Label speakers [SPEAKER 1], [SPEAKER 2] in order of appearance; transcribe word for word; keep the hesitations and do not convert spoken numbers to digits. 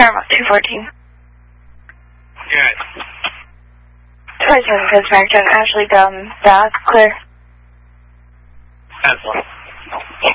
[SPEAKER 1] Paramount two fourteen.
[SPEAKER 2] Good.
[SPEAKER 1] twenty-seven Coast American, Ashley Bowden, Dallas, clear.
[SPEAKER 2] That's one.